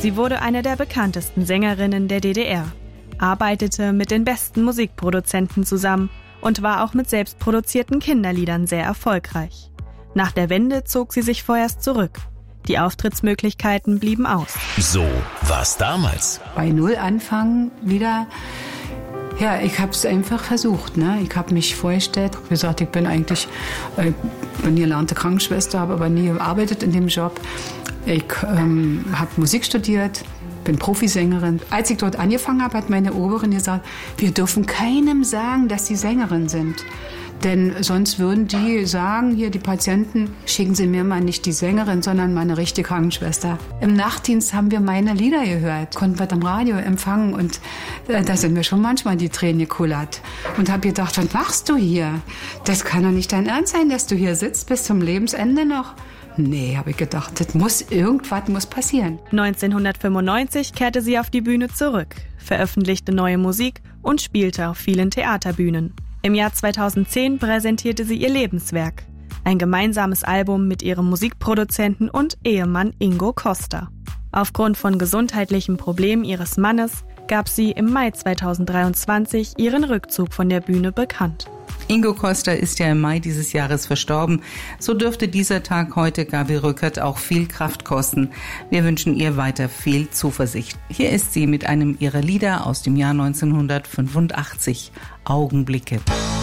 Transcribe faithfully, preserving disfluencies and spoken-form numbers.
Sie wurde eine der bekanntesten Sängerinnen der D D R, arbeitete mit den besten Musikproduzenten zusammen und war auch mit selbstproduzierten Kinderliedern sehr erfolgreich. Nach der Wende zog sie sich vorerst zurück. Die Auftrittsmöglichkeiten blieben aus. So war's damals. Bei Null anfangen wieder. Ja, ich habe es einfach versucht. Ne? Ich habe mich vorgestellt, gesagt, ich bin eigentlich äh, bin gelernte Krankenschwester, habe aber nie gearbeitet in dem Job. Ich ähm, habe Musik studiert, bin Profisängerin. Als ich dort angefangen habe, hat meine Oberin gesagt, wir dürfen keinem sagen, dass sie Sängerin sind. Denn sonst würden die sagen, hier die Patienten, schicken Sie mir mal nicht die Sängerin, sondern mal eine richtige Krankenschwester. Im Nachtdienst haben wir meine Lieder gehört, konnten wir am Radio empfangen und äh, da sind mir schon manchmal die Tränen gekullert. Und habe gedacht, was machst du hier? Das kann doch nicht dein Ernst sein, dass du hier sitzt bis zum Lebensende noch. Nee, habe ich gedacht, das muss, irgendwas muss passieren. neunzehnhundertfünfundneunzig kehrte sie auf die Bühne zurück, veröffentlichte neue Musik und spielte auf vielen Theaterbühnen. Im Jahr zweitausendzehn präsentierte sie ihr Lebenswerk, ein gemeinsames Album mit ihrem Musikproduzenten und Ehemann Ingo Costa. Aufgrund von gesundheitlichen Problemen ihres Mannes gab sie im Mai zweitausenddreiundzwanzig ihren Rückzug von der Bühne bekannt. Ingo Costa ist ja im Mai dieses Jahres verstorben. So dürfte dieser Tag heute Gabi Rückert auch viel Kraft kosten. Wir wünschen ihr weiter viel Zuversicht. Hier ist sie mit einem ihrer Lieder aus dem Jahr neunzehnhundertfünfundachtzig. Augenblicke.